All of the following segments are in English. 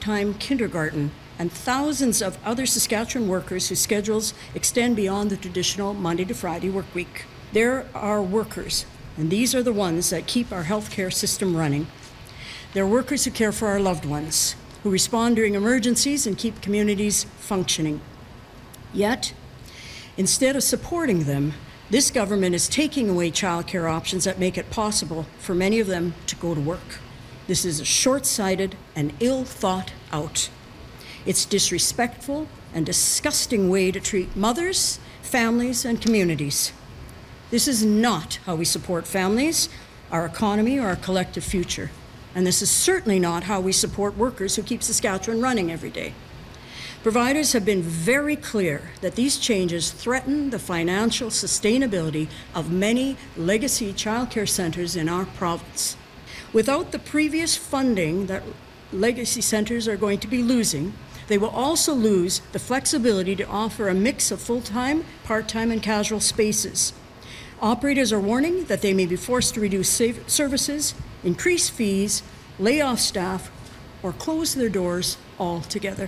part-time kindergarten, and thousands of other Saskatchewan workers whose schedules extend beyond the traditional Monday to Friday work week. There are workers, and these are the ones that keep our healthcare system running. They're workers who care for our loved ones, who respond during emergencies and keep communities functioning. Yet, instead of supporting them, this government is taking away childcare options that make it possible for many of them to go to work. This is a short-sighted and ill thought out. It's disrespectful and disgusting way to treat mothers, families, and communities. This is not how we support families, our economy, or our collective future. And this is certainly not how we support workers who keep Saskatchewan running every day. Providers have been very clear that these changes threaten the financial sustainability of many legacy childcare centres in our province. Without the previous funding that legacy centres are going to be losing, they will also lose the flexibility to offer a mix of full-time, part-time, and casual spaces. Operators are warning that they may be forced to reduce services, increase fees, lay off staff, or close their doors altogether.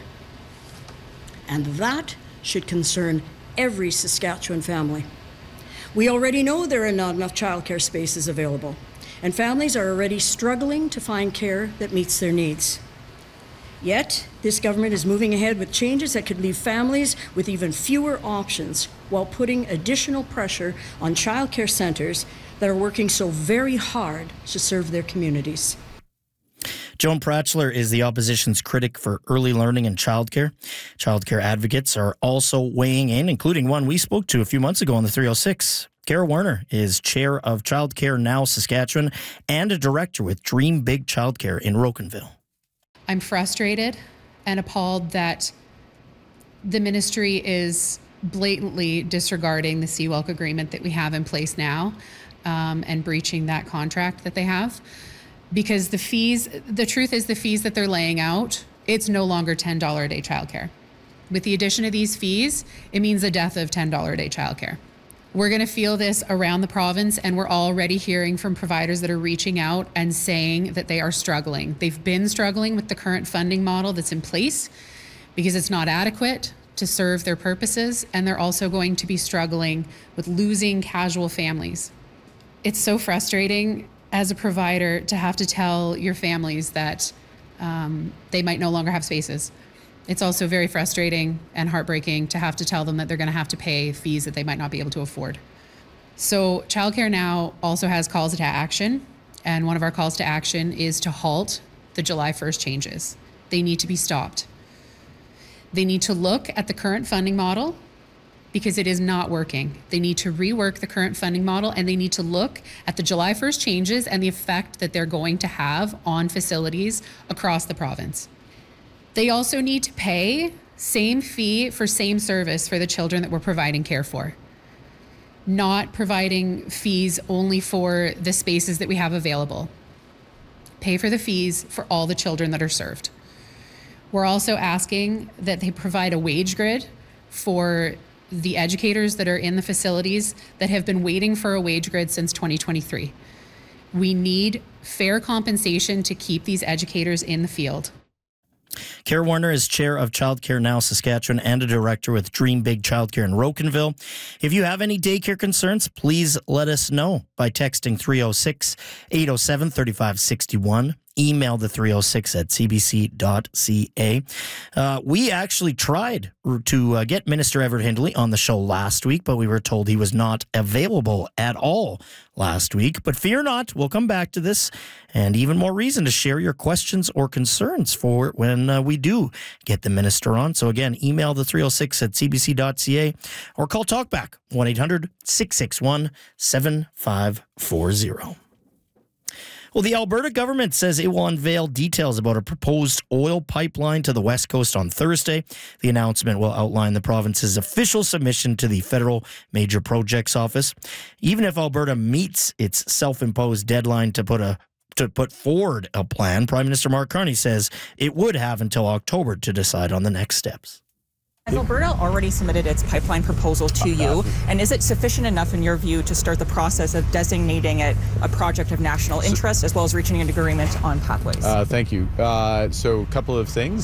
And that should concern every Saskatchewan family. We already know there are not enough childcare spaces available, and families are already struggling to find care that meets their needs. Yet, this government is moving ahead with changes that could leave families with even fewer options while putting additional pressure on childcare centres that are working so very hard to serve their communities. Joan Pratchler is the opposition's critic for early learning and childcare. Childcare advocates are also weighing in, including one we spoke to a few months ago on the 306. Kara Warner is chair of Childcare Now Saskatchewan and a director with Dream Big Childcare in Rocanville. I'm frustrated and appalled that the ministry is blatantly disregarding the CWELC agreement that we have in place now and breaching that contract that they have. Because the truth is the fees that they're laying out, it's no longer $10 a day childcare. With the addition of these fees, it means the death of $10 a day childcare. We're going to feel this around the province, and we're already hearing from providers that are reaching out and saying that they are struggling. They've been struggling with the current funding model that's in place because it's not adequate to serve their purposes, and they're also going to be struggling with losing casual families. It's so frustrating as a provider to have to tell your families that they might no longer have spaces. It's also very frustrating and heartbreaking to have to tell them that they're going to have to pay fees that they might not be able to afford. So Childcare Now also has calls to action, and one of our calls to action is to halt the July 1st changes. They need to be stopped. They need to look at the current funding model because it is not working. They need to rework the current funding model, and they need to look at the July 1st changes and the effect that they're going to have on facilities across the province. They also need to pay same fee for same service for the children that we're providing care for, not providing fees only for the spaces that we have available. Pay for the fees for all the children that are served. We're also asking that they provide a wage grid for the educators that are in the facilities that have been waiting for a wage grid since 2023. We need fair compensation to keep these educators in the field. Kara Warner is chair of Childcare Now Saskatchewan and a director with Dream Big Childcare in Rocanville. If you have any daycare concerns, please let us know by texting 306-807-3561. Email the 306@cbc.ca. We actually tried to get Minister Everett Hindley on the show last week, but we were told he was not available at all last week. But fear not, we'll come back to this, and even more reason to share your questions or concerns for when we do get the minister on. So again, email the 306@cbc.ca or call Talkback 1-800-661-7540. Well, the Alberta government says it will unveil details about a proposed oil pipeline to the West Coast on Thursday. The announcement will outline the province's official submission to the Federal Major Projects Office. Even if Alberta meets its self-imposed deadline to put forward a plan, Prime Minister Mark Carney says it would have until October to decide on the next steps. Has Alberta already submitted its pipeline proposal to you? And is it sufficient enough, in your view, to start the process of designating it a project of national interest, as well as reaching an agreement on pathways? Thank you. So a couple of things.